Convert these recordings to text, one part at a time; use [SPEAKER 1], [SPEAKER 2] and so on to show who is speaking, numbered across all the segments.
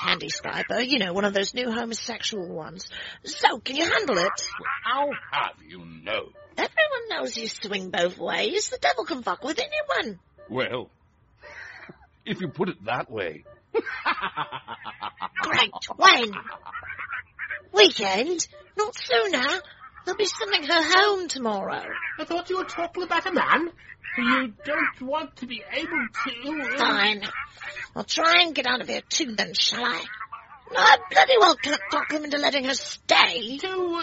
[SPEAKER 1] candy striper, you know, one of those new homosexual ones. So, can you handle it?
[SPEAKER 2] I'll have you know.
[SPEAKER 1] Everyone knows you swing both ways. The devil can fuck with anyone.
[SPEAKER 2] Well, if you put it that way.
[SPEAKER 1] Great. When? Weekend? Not sooner. They'll be sending her home tomorrow.
[SPEAKER 3] I thought you were talking about a man. You don't want to be able to...
[SPEAKER 1] Fine. I'll try and get out of here too then, shall I? No, I bloody well can't talk him into letting her stay.
[SPEAKER 3] Do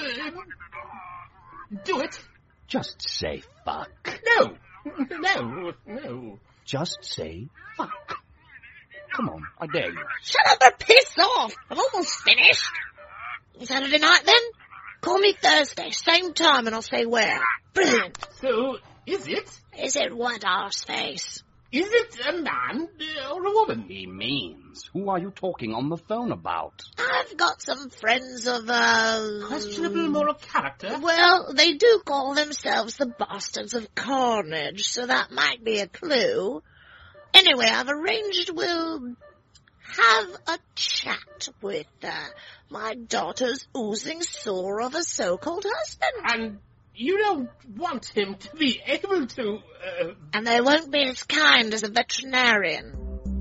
[SPEAKER 3] it.
[SPEAKER 2] Just say fuck.
[SPEAKER 3] No. No.
[SPEAKER 2] Just say fuck. Come on, I dare you.
[SPEAKER 1] Shut up or piss off. I'm almost finished. Saturday night then? Call me Thursday, same time, and I'll say where. Brilliant.
[SPEAKER 3] So, is it?
[SPEAKER 1] Is it what, arseface?
[SPEAKER 3] Is it a man or a woman?
[SPEAKER 2] He means, who are you talking on the phone about?
[SPEAKER 1] I've got some friends of,
[SPEAKER 3] Questionable moral character?
[SPEAKER 1] Well, they do call themselves the Bastards of Carnage, so that might be a clue. Anyway, I've arranged we'll have a chat with my daughter's oozing sore of a so-called husband.
[SPEAKER 3] And you don't want him to be able to...
[SPEAKER 1] And they won't be as kind as a veterinarian.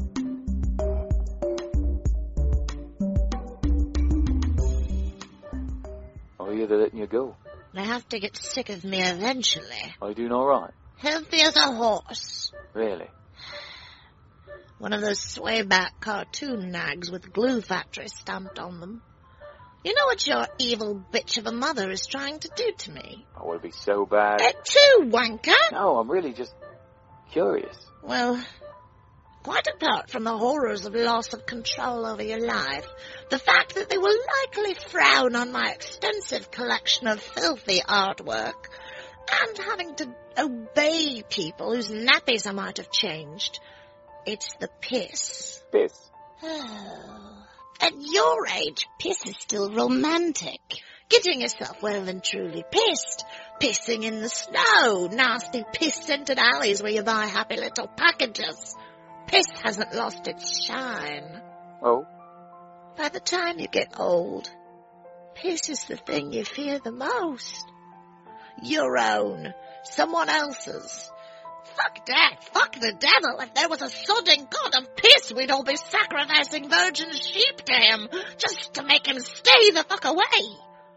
[SPEAKER 4] Oh, yeah, they're letting you go.
[SPEAKER 1] They have to get sick of me eventually.
[SPEAKER 4] Are you doing all right?
[SPEAKER 1] Healthy as a horse.
[SPEAKER 4] Really?
[SPEAKER 1] One of those swayback cartoon nags with glue factory stamped on them. You know what your evil bitch of a mother is trying to do to me?
[SPEAKER 4] Oh, would it be so bad?
[SPEAKER 1] It too, wanker!
[SPEAKER 4] No, I'm really just curious.
[SPEAKER 1] Well, quite apart from the horrors of loss of control over your life, the fact that they will likely frown on my extensive collection of filthy artwork, and having to obey people whose nappies I might have changed, it's the piss.
[SPEAKER 4] Piss?
[SPEAKER 1] Oh. At your age, piss is still romantic. Getting yourself well and truly pissed. Pissing in the snow. Nasty piss-scented alleys where you buy happy little packages. Piss hasn't lost its shine.
[SPEAKER 4] Oh?
[SPEAKER 1] By the time you get old, piss is the thing you fear the most. Your own. Someone else's. Fuck that. Fuck the devil. If there was a sodding god of piss, we'd all be sacrificing virgin sheep to him just to make him stay the fuck away.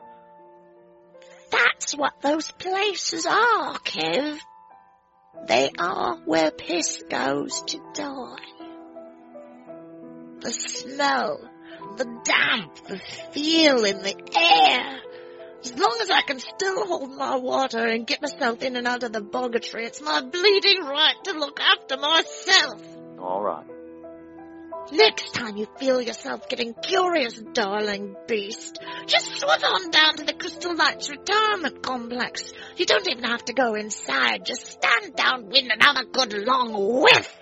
[SPEAKER 1] That's what those places are, Kev. They are where piss goes to die. The smell, the damp, the feel in the air. As long as I can still hold my water and get myself in and out of the boggatry, it's my bleeding right to look after myself.
[SPEAKER 4] All right.
[SPEAKER 1] Next time you feel yourself getting curious, darling beast, just swat on down to the Crystal Lights retirement complex. You don't even have to go inside. Just stand downwind and have a good long whiff.